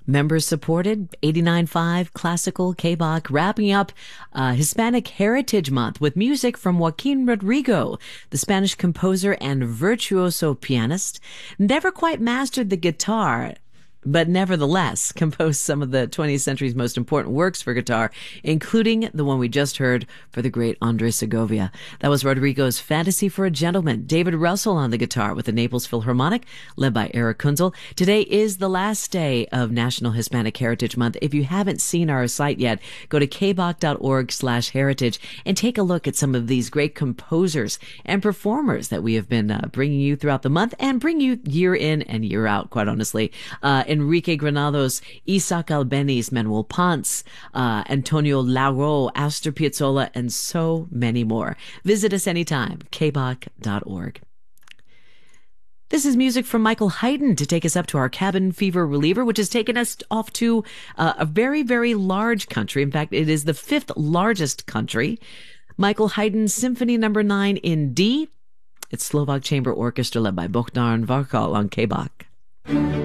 Members supported 89.5 Classical KBOC, wrapping up Hispanic Heritage Month with music from Joaquin Rodrigo, the Spanish composer and virtuoso pianist. Never quite mastered the guitar, but nevertheless composed some of the 20th century's most important works for guitar, including the one we just heard for the great Andres Segovia. That was Rodrigo's Fantasy for a Gentleman. David Russell on the guitar with the Naples Philharmonic, led by Eric Kunzel. Today is the last day of National Hispanic Heritage Month. If you haven't seen our site yet, go to kboc.org/heritage and take a look at some of these great composers and performers that we have been bringing you throughout the month and bring you year in and year out, quite honestly. Enrique Granados, Isaac Albeniz, Manuel Ponce, Antonio Lauro, Astor Piazzolla, and so many more. Visit us anytime, kboc.org. This is music from Michael Haydn to take us up to our cabin fever reliever, which has taken us off to a very, very large country. In fact, it is the 5th largest country. Michael Haydn Symphony No. 9 in D. It's Slovak Chamber Orchestra led by Bohdan Varkal on KBOC.